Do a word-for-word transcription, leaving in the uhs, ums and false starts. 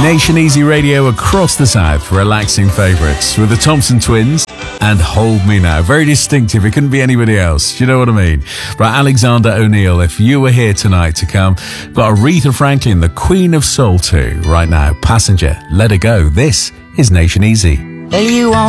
Nation Easy Radio across the South, relaxing favourites with the Thompson Twins and Hold Me Now. Very distinctive, it couldn't be anybody else. Do you know what I mean? Right, Alexander O'Neill, if you were here tonight to come, got Aretha Franklin, the Queen of Soul too. Right now, Passenger, Let It Go. This is Nation Easy. Well, you won't